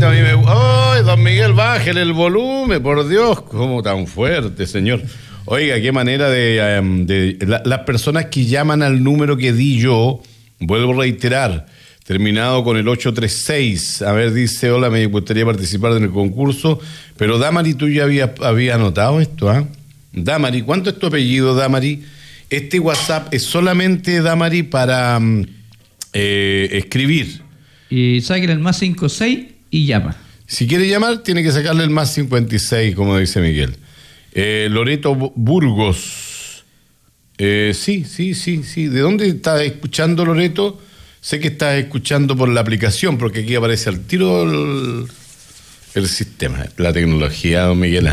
bonito. A mí me... ¡Ay, don Miguel, bájele el volumen! Por Dios, cómo tan fuerte, señor. Oiga, qué manera las personas que llaman al número que di yo, vuelvo a reiterar, terminado con el 836. A ver, dice, hola, me gustaría participar en el concurso, pero Damari, tú ya había anotado esto, ¿ah? Damari, ¿cuánto es tu apellido, Damari? Este WhatsApp es solamente, Damari, para escribir. Y sáquenle el más 56 y llama. Si quiere llamar, tiene que sacarle el más 56, como dice Miguel. Loreto Burgos. Sí. ¿De dónde estás escuchando, Loreto? Sé que estás escuchando por la aplicación, porque aquí aparece al tiro el sistema, la tecnología, don Miguel.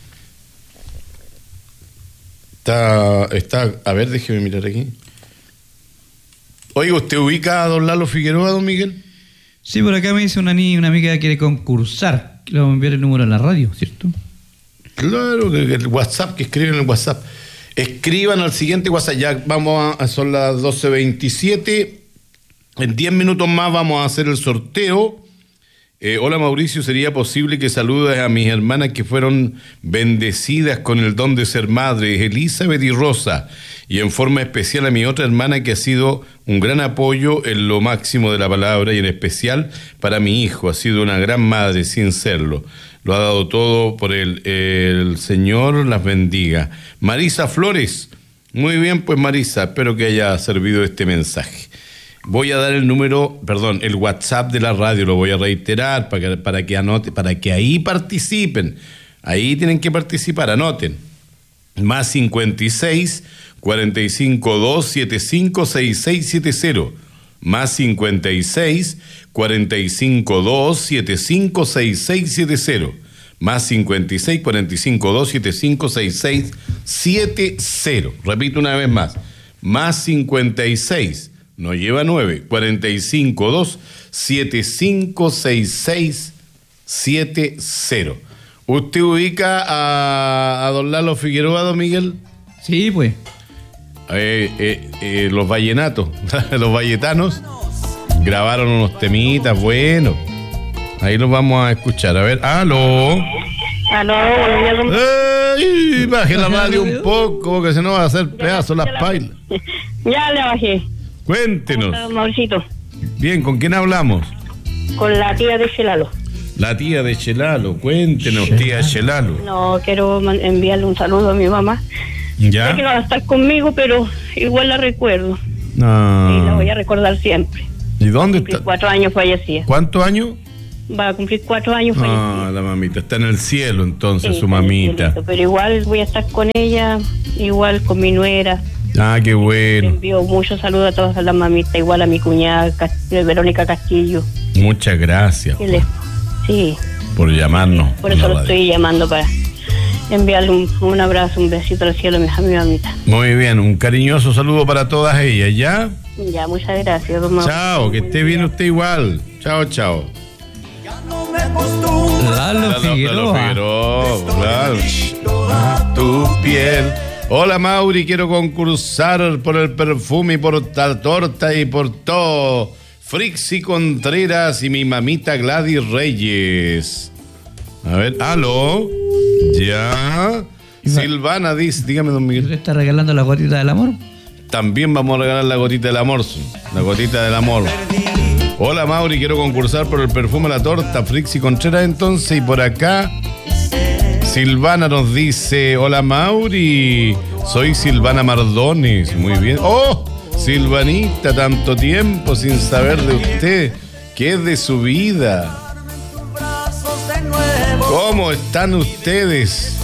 Está, a ver, déjeme mirar aquí. Oiga, ¿usted ubica a don Lalo Figueroa, don Miguel? Sí, por acá me dice una amiga que quiere concursar. Le vamos a enviar el número a la radio, ¿cierto? Claro, el WhatsApp, que escriben en el WhatsApp. Escriban al siguiente WhatsApp. Ya son las 12:27. En 10 minutos más vamos a hacer el sorteo. Hola, Mauricio, ¿sería posible que saludes a mis hermanas que fueron bendecidas con el don de ser madres, Elizabeth y Rosa? Y en forma especial a mi otra hermana que ha sido un gran apoyo en lo máximo de la palabra y en especial para mi hijo. Ha sido una gran madre sin serlo. Lo ha dado todo por el Señor las bendiga. Marisa Flores. Muy bien, pues Marisa, espero que haya servido este mensaje. Voy a dar el WhatsApp de la radio, lo voy a reiterar para que anoten, para que ahí participen. Ahí tienen que participar, anoten. Más 56 45 275 6670. Más 56 45 275 6670. Más 56 45 275 6670. Repito una vez más. Más 56, no lleva 9, 45 275 6670. ¿Usted ubica a don Lalo Figueroa, don Miguel? Sí, pues. Los vallenatos, los valletanos grabaron unos temitas buenos. Ahí los vamos a escuchar. A ver, aló. ¡Ey! Baje la radio un poco, que se nos va a hacer pedazos las pailas. Ya le bajé. Cuéntenos. Mauricito. Bien, ¿con quién hablamos? Con la tía de Chelalo. La tía de Chelalo, cuéntenos, tía Chelalo. No, quiero enviarle un saludo a mi mamá. ¿Ya? Sé que no va a estar conmigo, pero igual la recuerdo. No. Y la voy a recordar siempre. ¿Y dónde está? 4 años fallecida. ¿Cuántos años? Va a cumplir 4 años fallecida. Ah, la mamita está en el cielo entonces, Sí, su mamita. Pero igual voy a estar con ella, igual con mi nuera. Ah, qué Le bueno. envío muchos saludos a todas las mamitas, igual a mi cuñada Verónica Castillo. Muchas gracias Sí, por llamarnos. por eso lo estoy llamando, para enviarle un abrazo, un besito al cielo a mi mamita. Muy bien, un cariñoso saludo para todas ellas, ¿ya? Ya, muchas gracias, don Mauricio. Chao, que esté bien usted igual. Chao, chao. Lalo Figueroa. Claro. Tu piel. Hola, Mauri, quiero concursar por el perfume y por la torta y por todo. Frixi Contreras y mi mamita Gladys Reyes. A ver, aló. Ya. Silvana dice, dígame, don Miguel. ¿Usted está regalando la gotita del amor? También vamos a regalar la gotita del amor. La gotita del amor. Hola, Mauri, quiero concursar por el perfume, la torta, Frixi Contreras entonces. Y por acá Silvana nos dice, hola, Mauri, soy Silvana Mardones. Muy bien. ¡Oh! Silvanita, tanto tiempo sin saber de usted. ¿Qué es de su vida? ¿Cómo están ustedes?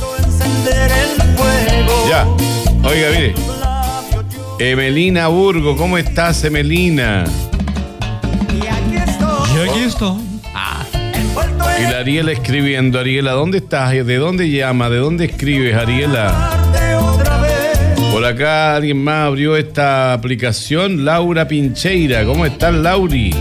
Ya. Oiga, mire. Emelina Burgo, ¿cómo estás, Emelina? Yo aquí estoy. Y la Ariela escribiendo. Ariela, ¿dónde estás? ¿De dónde llama? ¿De dónde escribes, Ariela? Por acá alguien más abrió esta aplicación. Laura Pincheira. ¿Cómo estás, Lauri?